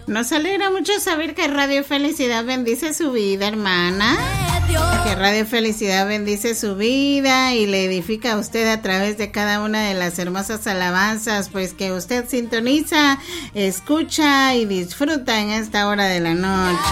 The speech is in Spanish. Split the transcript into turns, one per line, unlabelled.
Nos alegra mucho saber que Radio Felicidad bendice su vida, hermana. Que Radio Felicidad bendice su vida y le edifica a usted a través de cada una de las hermosas alabanzas, pues que usted sintoniza, escucha y disfruta en esta hora de la noche.